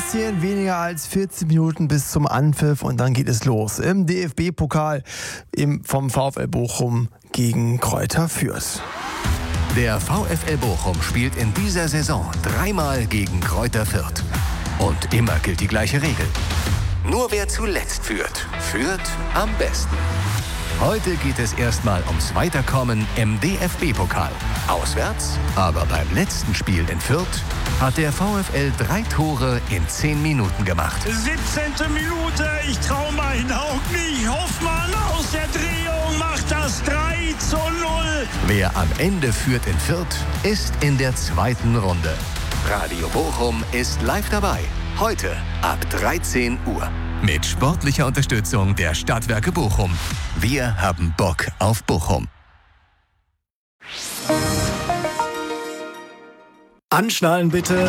Bisschen weniger als 14 Minuten bis zum Anpfiff und dann geht es los im DFB-Pokal vom VfL Bochum gegen Greuther Fürth. Der VfL Bochum spielt in dieser Saison 3-mal gegen Greuther Fürth. Und immer gilt die gleiche Regel. Nur wer zuletzt führt, führt am besten. Heute geht es erstmal ums Weiterkommen im DFB-Pokal. Auswärts, aber beim letzten Spiel in Fürth hat der VfL 3 Tore in 10 Minuten gemacht. 17. Minute, ich traue meinen Augen nicht. Hoffmann aus der Drehung macht das 3:0. Wer am Ende führt in Fürth, ist in der zweiten Runde. Radio Bochum ist live dabei. Heute ab 13 Uhr. Mit sportlicher Unterstützung der Stadtwerke Bochum. Wir haben Bock auf Bochum. Anschnallen bitte.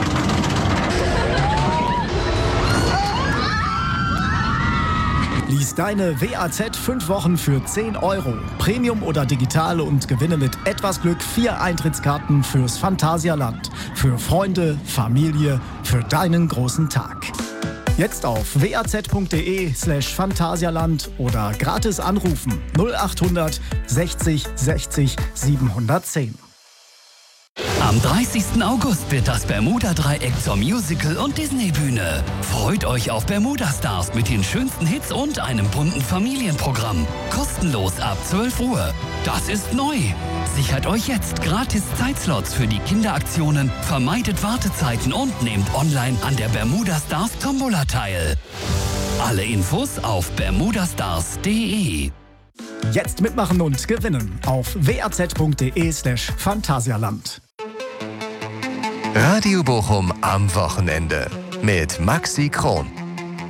Lies deine WAZ 5 Wochen für 10 €. Premium oder digital und gewinne mit etwas Glück 4 Eintrittskarten fürs Phantasialand. Für Freunde, Familie, für deinen großen Tag. Jetzt auf waz.de/Phantasialand oder gratis anrufen 0800 60 60 710. Am 30. August wird das Bermuda-Dreieck zur Musical- und Disney-Bühne. Freut euch auf Bermuda-Stars mit den schönsten Hits und einem bunten Familienprogramm. Kostenlos ab 12 Uhr. Das ist neu. Sichert euch jetzt gratis Zeitslots für die Kinderaktionen, vermeidet Wartezeiten und nehmt online an der Bermuda-Stars Tombola teil. Alle Infos auf bermudastars.de. Jetzt mitmachen und gewinnen auf waz.de/Phantasialand. Radio Bochum am Wochenende mit Maxi Kron.